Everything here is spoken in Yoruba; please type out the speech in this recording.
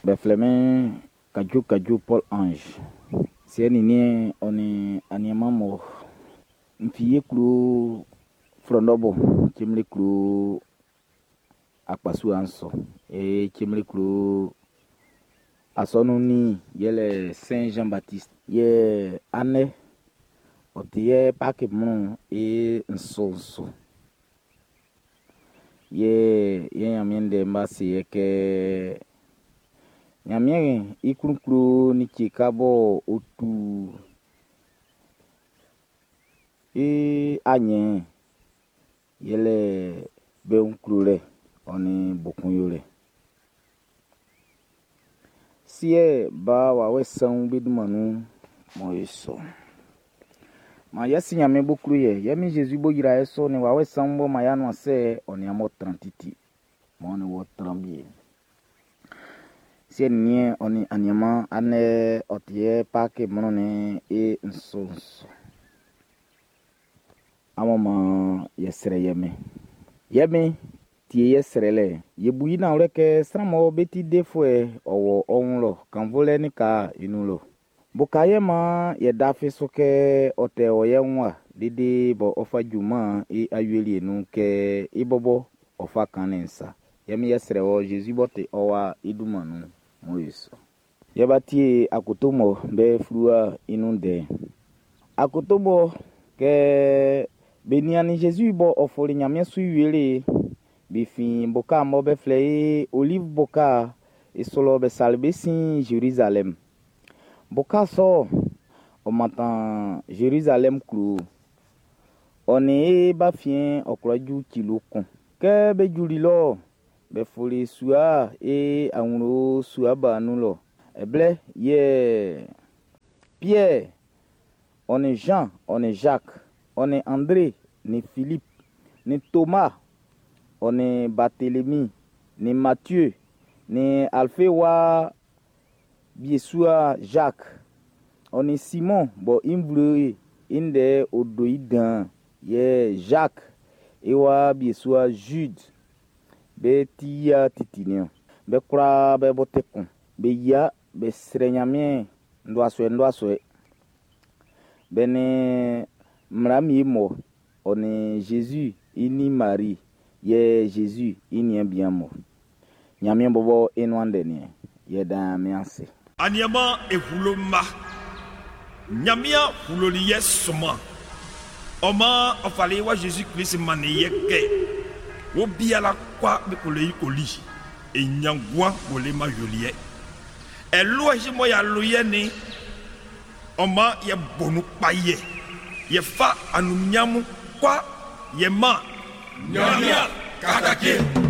Befleme Kaju Paul Ange. Si ni on est animamo. Mfiye klu frondobo chimli klu akpasu anso et chimli klu asonuni yele Saint Jean-Baptiste ye ane otiye pake mon et nsonso ye yamiende mbasi yeke nyamie ikuru ni chikabo otu e anye yele be unkrule oni bokun sie ba wa wesan bidumanu moiso ma yesi nyame bokru yemi Jesus bo yira eso ni wa wesan bo ma ya no se oni amo 30 mo ni wo trambie sie nie oni anyama ane otie pake monone e nsonso amama yesere yeme tie yeserele yebuyi na oreke stramo beti defwe owo onlo kanvole ni ka inulo bukaye ma ye dafe soke ote oyenwa didi bo ofa juma e ayeli enu ke ibobo ofa kanensa yemi yesere o Jesus bote owa idumanu moiso yebati akotomo be flua inunde akotomo ke beniani Jesus bo ofori nyame su wiele bifin boka mo be flei olive boka isolo be salbe sin Jerusalem boka so o matan Jerusalem kru oni ba fien okroju kilokun ke be juri lo be fori sua e anuro sua ba nu lo eble ye Pierre on est Jean on est Jacques on est André ni Philippe ni Thomas on est Barthélemy ni Matthieu ni Alphéwa Biesua Jacques on est Simon bo imvle inde odoidan ye Jacques ewa Biesua Jude be tia titinio be kura be botekun be ya be srenyame ndo aswe bene mrami mo on est Jesus ini Marie ye Jesus ini bien mo nyame bobo enwande ni ye da mianse anyama ehuloma nyamia huloli yesoma oma ofale wa Jesus Christ maneyeke wo biala kwa be koli enyangwa bolema jolie elo himo ya loye ni oma ye bonu paye ye fa anunyamu kwa ye ma nyamia kakake